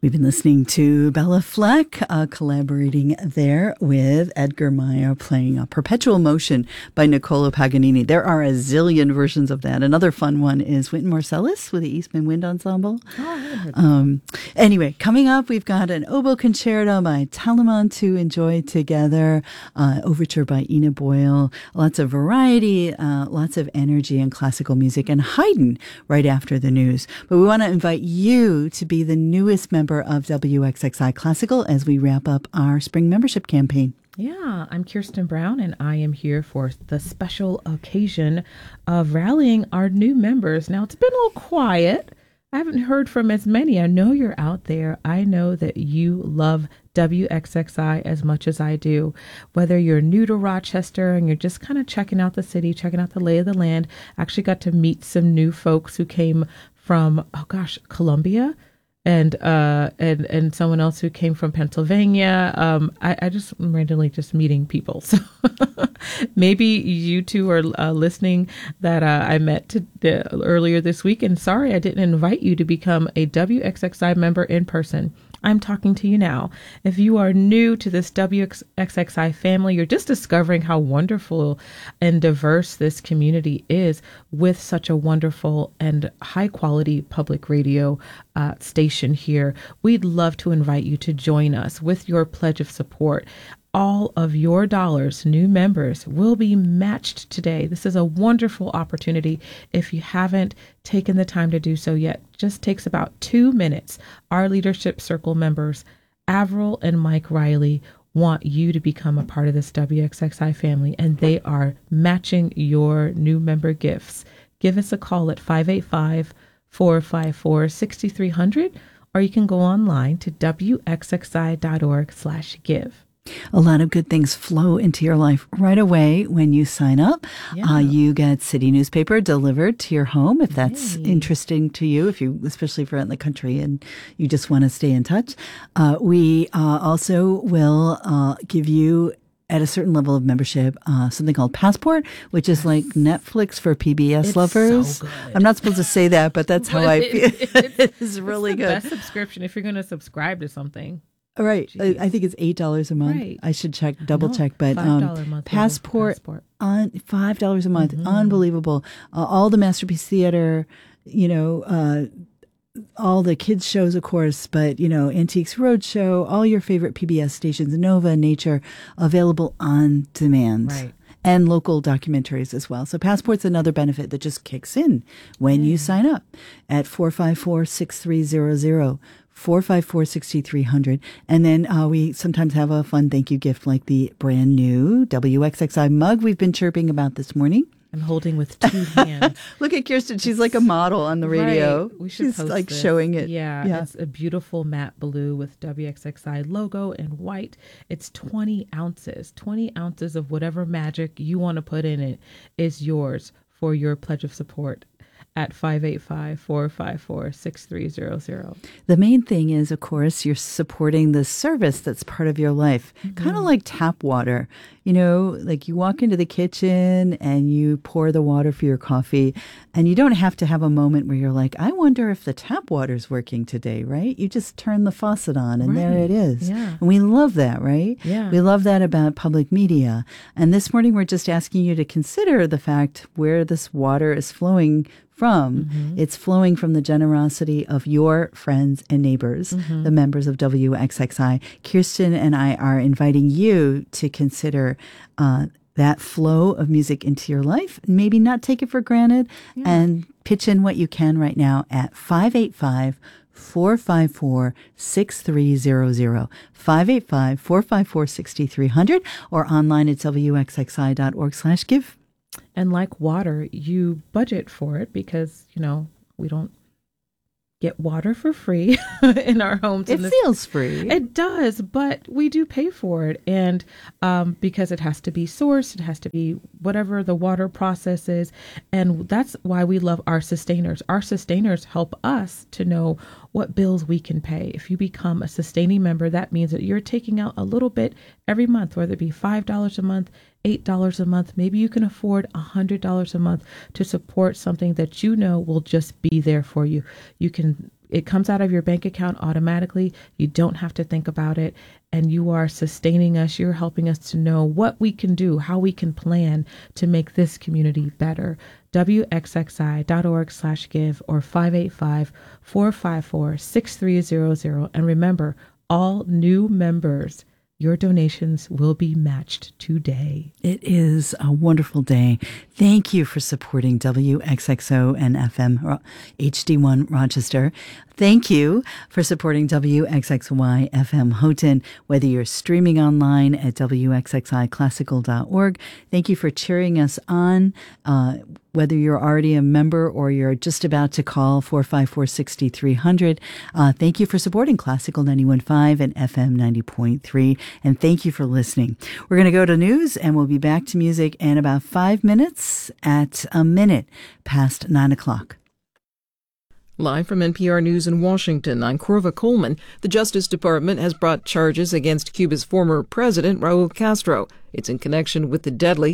We've been listening to Bella Fleck collaborating there with Edgar Meyer playing Perpetual Motion by Niccolo Paganini. There are a zillion versions of that. Another fun one is Wynton Marsalis with the Eastman Wind Ensemble. Oh, I haven't heard that. Anyway, coming up, we've got an oboe concerto by Telemann to enjoy together, overture by Ina Boyle, lots of variety, lots of energy and classical music, and Haydn right after the news. But we want to invite you to be the newest member of WXXI Classical as we wrap up our spring membership campaign. Yeah, I'm Kirsten Brown, and I am here for the special occasion of rallying our new members. Now, it's been a little quiet. I haven't heard from as many. I know you're out there. I know that you love WXXI as much as I do. Whether you're new to Rochester and you're just kind of checking out the city, checking out the lay of the land, I actually got to meet some new folks who came from, Columbia. And someone else who came from Pennsylvania. I just randomly just meeting people. So maybe you two are listening that I met earlier this week. And sorry, I didn't invite you to become a WXXI member in person. I'm talking to you now. If you are new to this WXXI family, you're just discovering how wonderful and diverse this community is with such a wonderful and high quality public radio station here. We'd love to invite you to join us with your pledge of support. All of your dollars, new members, will be matched today. This is a wonderful opportunity. If you haven't taken the time to do so yet, just takes about 2 minutes. Our Leadership Circle members, Avril and Mike Riley, want you to become a part of this WXXI family, and they are matching your new member gifts. Give us a call at 585-454-6300, or you can go online to wxxi.org/give. A lot of good things flow into your life right away when you sign up. Yeah. You get city newspaper delivered to your home if that's interesting to you, especially if you're out in the country and you just want to stay in touch. We also will give you, at a certain level of membership, something called Passport, which is like Netflix for PBS lovers. So good. I'm not supposed to say that, but that's how I feel. It's really good. Best subscription if you're going to subscribe to something. All right. Jeez. I think it's $8 a month. Right. I should double check. But $5 a month Passport on $5 a month. Unbelievable. All the Masterpiece Theater, all the kids shows, of course, but, Antiques Roadshow, all your favorite PBS stations, Nova, Nature, available on demand. Right. And local documentaries as well. So Passport's another benefit that just kicks in when you sign up at 454-6300. 454-6300. And then we sometimes have a fun thank you gift like the brand new WXXI mug we've been chirping about this morning. I'm holding with 2 hands. Look at Kirsten. She's like a model on the radio. Right. We should She's post like this. showing it. Yeah, it's a beautiful matte blue with WXXI logo and white. It's 20 ounces. 20 ounces of whatever magic you want to put in it is yours for your pledge of support at 585-454-6300. The main thing is, of course, you're supporting the service that's part of your life, kind of like tap water. Like you walk into the kitchen and you pour the water for your coffee, and you don't have to have a moment where you're like, I wonder if the tap water's working today, right? You just turn the faucet on and there it is. Yeah. And we love that, right? Yeah. We love that about public media. And this morning, we're just asking you to consider the fact where this water is flowing from. It's flowing from the generosity of your friends and neighbors, the members of WXXI. Kirsten and I are inviting you to consider that flow of music into your life, maybe not take it for granted, and pitch in what you can right now at 585-454-6300, 585-454-6300, or online at wxxi.org/give. And like water, you budget for it because, we don't get water for free in our homes. It feels free. It does, but we do pay for it. And because it has to be sourced, it has to be whatever the water process is. And that's why we love our sustainers. Our sustainers help us to know what bills we can pay. If you become a sustaining member, that means that you're taking out a little bit every month, whether it be $5 a month, $8 a month. Maybe you can afford $100 a month to support something that will just be there for you. You can It comes out of your bank account automatically. You don't have to think about it. And you are sustaining us. You're helping us to know what we can do, how we can plan to make this community better. WXXI.org/give or 585-454-6300. And remember, all new members, your donations will be matched today. It is a wonderful day. Thank you for supporting WXXO and FM HD1 Rochester. Thank you for supporting WXXY FM Houghton, whether you're streaming online at WXXIClassical.org. Thank you for cheering us on, whether you're already a member or you're just about to call 454-6300. Thank you for supporting Classical 91.5 and FM 90.3. And thank you for listening. We're going to go to news and we'll be back to music in about 5 minutes at a minute past 9 o'clock. Live from NPR News in Washington, I'm Corva Coleman. The Justice Department has brought charges against Cuba's former president, Raul Castro. It's in connection with the deadly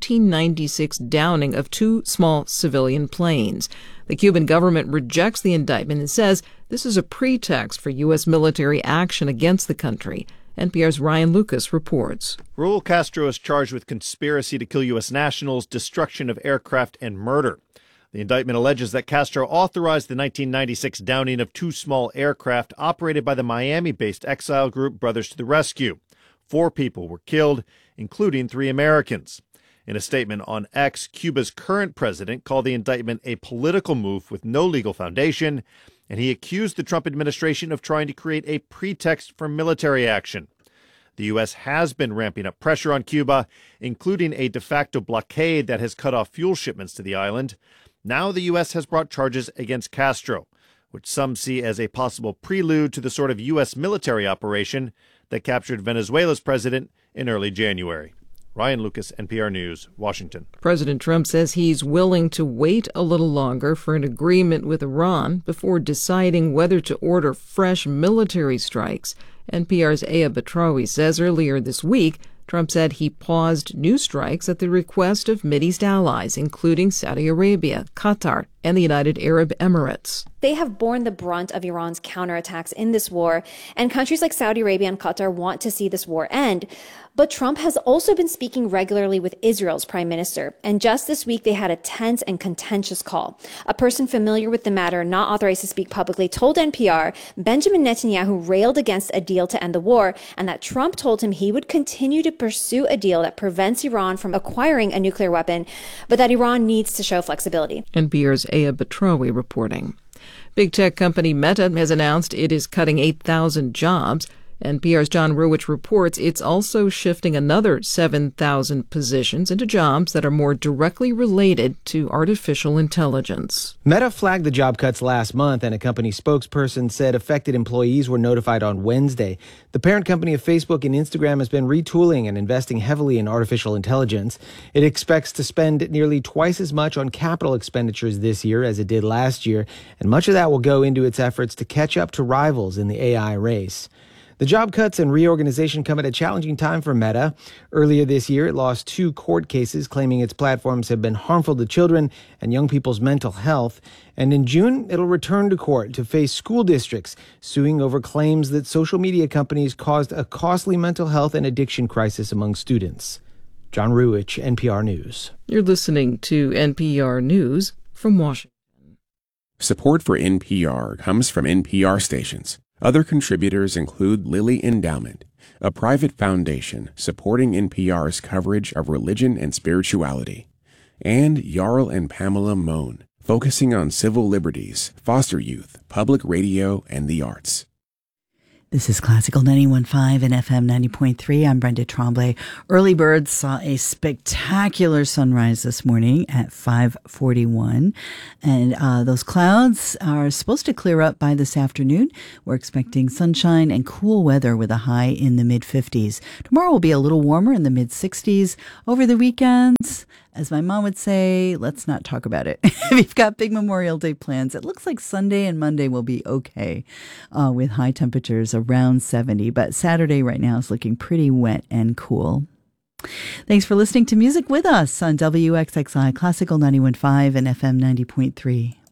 1996 downing of 2 small civilian planes. The Cuban government rejects the indictment and says this is a pretext for U.S. military action against the country. NPR's Ryan Lucas reports. Raul Castro is charged with conspiracy to kill U.S. nationals, destruction of aircraft, and murder. The indictment alleges that Castro authorized the 1996 downing of 2 small aircraft operated by the Miami-based exile group Brothers to the Rescue. 4 people were killed, including 3 Americans. In a statement on X, Cuba's current president called the indictment a political move with no legal foundation, and he accused the Trump administration of trying to create a pretext for military action. The U.S. has been ramping up pressure on Cuba, including a de facto blockade that has cut off fuel shipments to the island. Now the U.S. has brought charges against Castro, which some see as a possible prelude to the sort of U.S. military operation that captured Venezuela's president in early January. Ryan Lucas, NPR News, Washington. President Trump says he's willing to wait a little longer for an agreement with Iran before deciding whether to order fresh military strikes. NPR's Aya Batrawi says earlier this week, Trump said he paused new strikes at the request of Mideast allies, including Saudi Arabia, Qatar, and the United Arab Emirates. They have borne the brunt of Iran's counterattacks in this war, and countries like Saudi Arabia and Qatar want to see this war end. But Trump has also been speaking regularly with Israel's prime minister, and just this week they had a tense and contentious call. A person familiar with the matter, not authorized to speak publicly, told NPR Benjamin Netanyahu railed against a deal to end the war, and that Trump told him he would continue to pursue a deal that prevents Iran from acquiring a nuclear weapon, but that Iran needs to show flexibility. NPR's Aya Batrawi reporting. Big tech company Meta has announced it is cutting 8,000 jobs. NPR's John Ruwitch reports it's also shifting another 7,000 positions into jobs that are more directly related to artificial intelligence. Meta flagged the job cuts last month, and a company spokesperson said affected employees were notified on Wednesday. The parent company of Facebook and Instagram has been retooling and investing heavily in artificial intelligence. It expects to spend nearly twice as much on capital expenditures this year as it did last year, and much of that will go into its efforts to catch up to rivals in the AI race. The job cuts and reorganization come at a challenging time for Meta. Earlier this year, it lost 2 court cases claiming its platforms have been harmful to children and young people's mental health. And in June, it'll return to court to face school districts suing over claims that social media companies caused a costly mental health and addiction crisis among students. John Ruwitch, NPR News. You're listening to NPR News from Washington. Support for NPR comes from NPR stations. Other contributors include Lilly Endowment, a private foundation supporting NPR's coverage of religion and spirituality, and Jarl and Pamela Mohn, focusing on civil liberties, foster youth, public radio, and the arts. This is Classical 91.5 and FM 90.3. I'm Brenda Tremblay. Early birds saw a spectacular sunrise this morning at 5:41. And those clouds are supposed to clear up by this afternoon. We're expecting sunshine and cool weather with a high in the mid-50s. Tomorrow will be a little warmer in the mid-60s. Over the weekends, as my mom would say, let's not talk about it. We've got big Memorial Day plans. It looks like Sunday and Monday will be okay with high temperatures around 70. But Saturday right now is looking pretty wet and cool. Thanks for listening to Music with us on WXXI Classical 91.5 and FM 90.3.